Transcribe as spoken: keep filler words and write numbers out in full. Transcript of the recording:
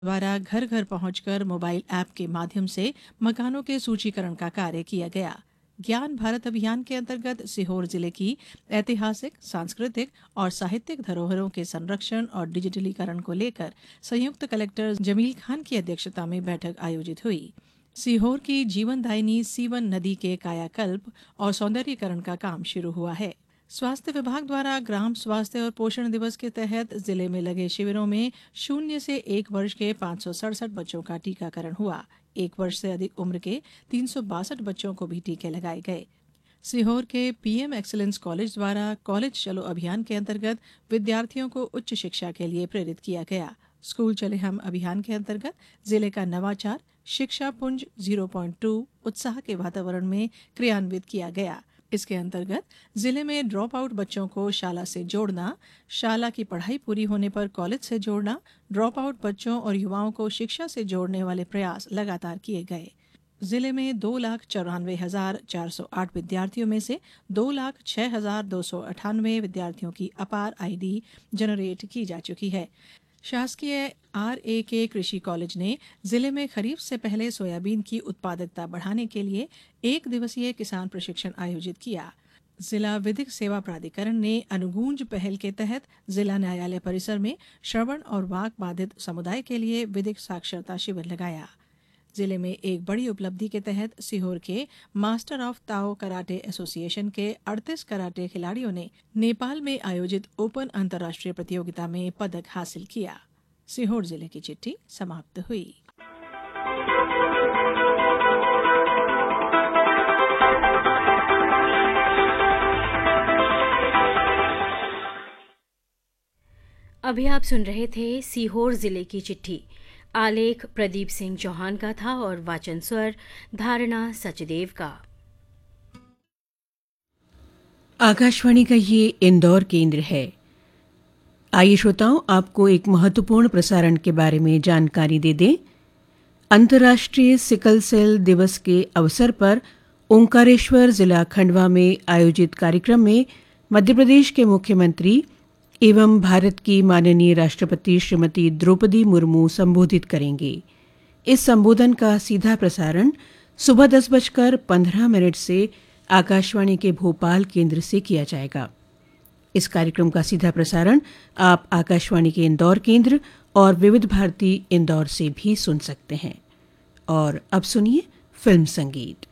द्वारा घर घर पहुंचकर मोबाइल ऐप के माध्यम से मकानों के सूचीकरण का कार्य किया गया। ज्ञान भारत अभियान के अंतर्गत सीहोर जिले की ऐतिहासिक, सांस्कृतिक और साहित्यिक धरोहरों के संरक्षण और डिजिटलीकरण को लेकर संयुक्त कलेक्टर जमील खान की अध्यक्षता में बैठक आयोजित हुई। सीहोर की जीवनदायिनी सीवन नदी के कायाकल्प और सौंदर्यीकरण का काम शुरू हुआ है। स्वास्थ्य विभाग द्वारा ग्राम स्वास्थ्य और पोषण दिवस के तहत जिले में लगे शिविरों में शून्य से एक वर्ष के पाँच सौ सड़सठ बच्चों का टीकाकरण हुआ। एक वर्ष से अधिक उम्र के तीन सौ बासठ बच्चों को भी टीके लगाए गए। सीहोर के पीएम एक्सीलेंस कॉलेज द्वारा कॉलेज चलो अभियान के अंतर्गत विद्यार्थियों को उच्च शिक्षा के लिए प्रेरित किया गया। स्कूल चले हम अभियान के अंतर्गत जिले का नवाचार शिक्षा पुंज ज़ीरो पॉइंट टू उत्साह के वातावरण में क्रियान्वित किया गया। इसके अंतर्गत जिले में ड्रॉप आउट बच्चों को शाला से जोड़ना, शाला की पढ़ाई पूरी होने पर कॉलेज से जोड़ना, ड्रॉप आउट बच्चों और युवाओं को शिक्षा से जोड़ने वाले प्रयास लगातार किए गए। जिले में दो लाख चौरानवे हजार चार सौ आठ विद्यार्थियों में से दो लाख छह हजार दो सौ अठानवे विद्यार्थियों की अपार आईडी जनरेट की जा चुकी है। शासकीय आर ए के कृषि कॉलेज ने जिले में खरीफ से पहले सोयाबीन की उत्पादकता बढ़ाने के लिए एक दिवसीय किसान प्रशिक्षण आयोजित किया। जिला विधिक सेवा प्राधिकरण ने अनुगूंज पहल के तहत जिला न्यायालय परिसर में श्रवण और वाक बाधित समुदाय के लिए विधिक साक्षरता शिविर लगाया। जिले में एक बड़ी उपलब्धि के तहत सीहोर के master of Tao karate association के अड़तीस कराटे खिलाड़ियों ने नेपाल में आयोजित ओपन अंतर्राष्ट्रीय प्रतियोगिता में पदक हासिल किया। सीहोर जिले की चिट्ठी समाप्त हुई। अभी आप सुन रहे थे सीहोर जिले की चिट्ठी। आलेख प्रदीप सिंह चौहान का था और वाचन स्वर धारणा सचदेव का। आकाशवाणी का ये इंदौर केंद्र है। आइए श्रोताओं, आपको एक महत्वपूर्ण प्रसारण के बारे में जानकारी दे दें। अंतर्राष्ट्रीय सिकल सेल दिवस के अवसर पर ओंकारेश्वर जिला खंडवा में आयोजित कार्यक्रम में मध्य प्रदेश के मुख्यमंत्री एवं भारत की माननीय राष्ट्रपति श्रीमती द्रौपदी मुर्मू संबोधित करेंगे। इस संबोधन का सीधा प्रसारण सुबह दस बजकर पंद्रह मिनट से आकाशवाणी के भोपाल केंद्र से किया जाएगा। इस कार्यक्रम का सीधा प्रसारण आप आकाशवाणी के इंदौर केंद्र और विविध भारती इंदौर से भी सुन सकते हैं। और अब सुनिए फिल्म संगीत।